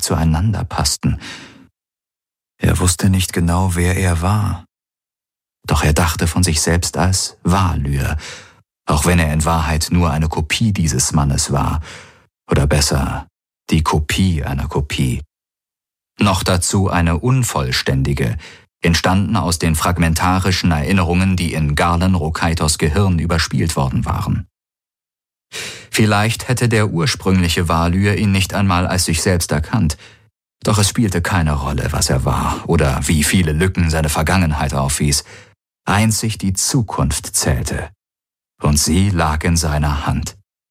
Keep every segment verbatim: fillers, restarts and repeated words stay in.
zueinander passten. Er wusste nicht genau, wer er war. Doch er dachte von sich selbst als Valur, auch wenn er in Wahrheit nur eine Kopie dieses Mannes war. Oder besser, die Kopie einer Kopie. Noch dazu eine unvollständige, entstanden aus den fragmentarischen Erinnerungen, die in Galen Rokaitos Gehirn überspielt worden waren. Vielleicht hätte der ursprüngliche Valur ihn nicht einmal als sich selbst erkannt, doch es spielte keine Rolle, was er war oder wie viele Lücken seine Vergangenheit aufwies. Einzig die Zukunft zählte, und sie lag in seiner Hand.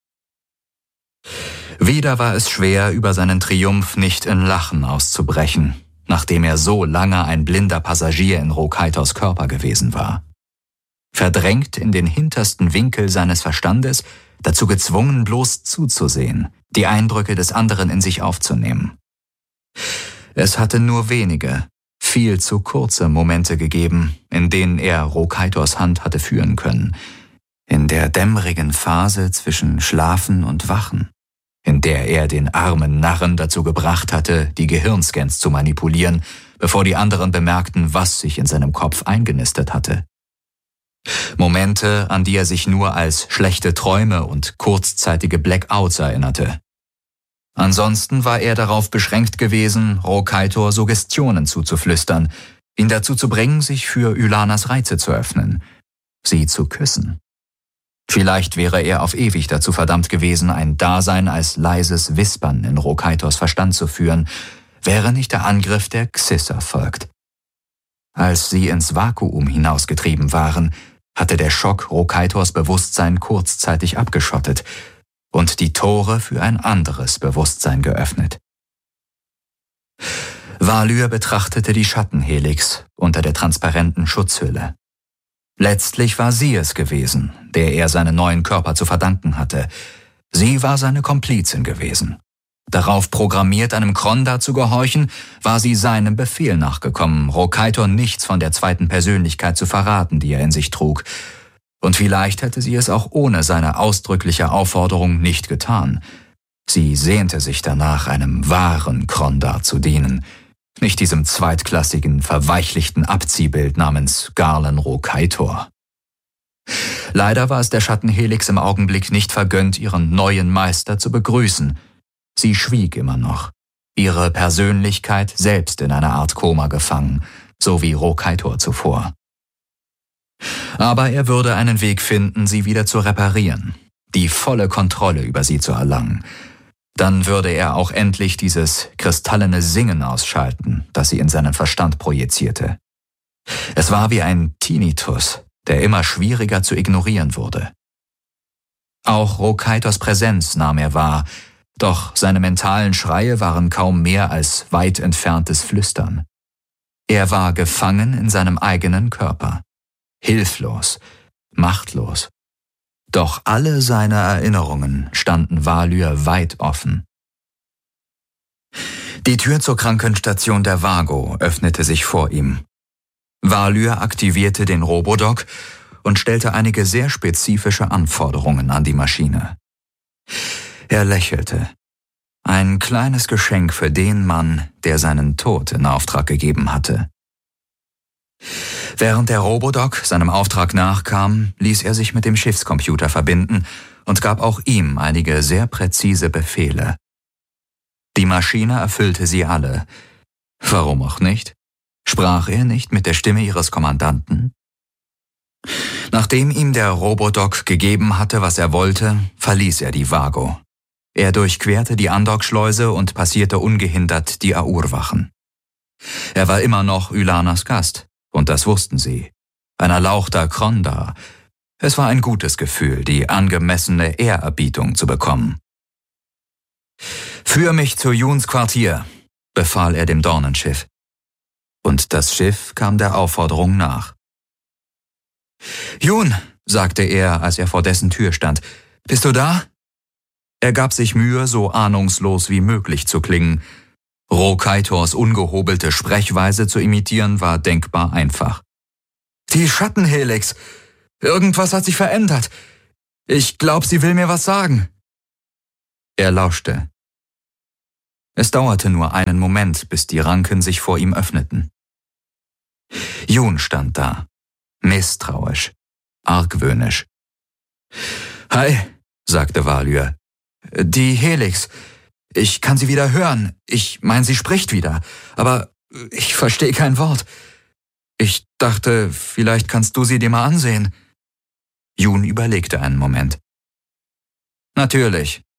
Wieder war es schwer, über seinen Triumph nicht in Lachen auszubrechen, nachdem er so lange ein blinder Passagier in Rokaitos Körper gewesen war. Verdrängt in den hintersten Winkel seines Verstandes, dazu gezwungen, bloß zuzusehen, die Eindrücke des anderen in sich aufzunehmen. Es hatte nur wenige, viel zu kurze Momente gegeben, in denen er Rokaitos Hand hatte führen können, in der dämmerigen Phase zwischen Schlafen und Wachen, in der er den armen Narren dazu gebracht hatte, die Gehirnscans zu manipulieren, bevor die anderen bemerkten, was sich in seinem Kopf eingenistet hatte. Momente, an die er sich nur als schlechte Träume und kurzzeitige Blackouts erinnerte. Ansonsten war er darauf beschränkt gewesen, Rokaitor Suggestionen zuzuflüstern, ihn dazu zu bringen, sich für Ylanas Reize zu öffnen, sie zu küssen. Vielleicht wäre er auf ewig dazu verdammt gewesen, ein Dasein als leises Wispern in Rokaitors Verstand zu führen, wäre nicht der Angriff der Xis erfolgt. Als sie ins Vakuum hinausgetrieben waren, hatte der Schock Rokaitors Bewusstsein kurzzeitig abgeschottet und die Tore für ein anderes Bewusstsein geöffnet. Valur betrachtete die Schattenhelix unter der transparenten Schutzhülle. Letztlich war sie es gewesen, der er seinen neuen Körper zu verdanken hatte. Sie war seine Komplizin gewesen. Darauf programmiert, einem Kronda zu gehorchen, war sie seinem Befehl nachgekommen, Rokaitor nichts von der zweiten Persönlichkeit zu verraten, die er in sich trug. Und vielleicht hätte sie es auch ohne seine ausdrückliche Aufforderung nicht getan. Sie sehnte sich danach, einem wahren Kronda zu dienen, nicht diesem zweitklassigen, verweichlichten Abziehbild namens Galen Rokaitor. Leider war es der Schattenhelix im Augenblick nicht vergönnt, ihren neuen Meister zu begrüßen. Sie schwieg immer noch, ihre Persönlichkeit selbst in einer Art Koma gefangen, so wie Rokaitor zuvor. Aber er würde einen Weg finden, sie wieder zu reparieren, die volle Kontrolle über sie zu erlangen. Dann würde er auch endlich dieses kristallene Singen ausschalten, das sie in seinen Verstand projizierte. Es war wie ein Tinnitus, der immer schwieriger zu ignorieren wurde. Auch Rokaitors Präsenz nahm er wahr, doch seine mentalen Schreie waren kaum mehr als weit entferntes Flüstern. Er war gefangen in seinem eigenen Körper, hilflos, machtlos. Doch alle seine Erinnerungen standen Valur weit offen. Die Tür zur Krankenstation der Vago öffnete sich vor ihm. Valur aktivierte den Robodoc und stellte einige sehr spezifische Anforderungen an die Maschine. Er lächelte. Ein kleines Geschenk für den Mann, der seinen Tod in Auftrag gegeben hatte. Während der Robodoc seinem Auftrag nachkam, ließ er sich mit dem Schiffscomputer verbinden und gab auch ihm einige sehr präzise Befehle. Die Maschine erfüllte sie alle. Warum auch nicht? Sprach er nicht mit der Stimme ihres Kommandanten? Nachdem ihm der Robodoc gegeben hatte, was er wollte, verließ er die Vago. Er durchquerte die Andockschleuse und passierte ungehindert die Aur-Wachen. Er war immer noch Ylanas Gast, und das wussten sie. Ein erlauchter Kronda. Es war ein gutes Gefühl, die angemessene Ehrerbietung zu bekommen. »Führ mich zu Yuns Quartier«, befahl er dem Dornenschiff. Und das Schiff kam der Aufforderung nach. »Yun«, sagte er, als er vor dessen Tür stand, »bist du da?« Er gab sich Mühe, so ahnungslos wie möglich zu klingen. Rokaitors ungehobelte Sprechweise zu imitieren, war denkbar einfach. »Die Schattenhelix! Irgendwas hat sich verändert. Ich glaub, sie will mir was sagen.« Er lauschte. Es dauerte nur einen Moment, bis die Ranken sich vor ihm öffneten. Jun stand da, misstrauisch, argwöhnisch. »Hi«, sagte Valur. »Die Helix. Ich kann sie wieder hören. Ich meine, sie spricht wieder. Aber ich verstehe kein Wort. Ich dachte, vielleicht kannst du sie dir mal ansehen.« Jun überlegte einen Moment. »Natürlich«,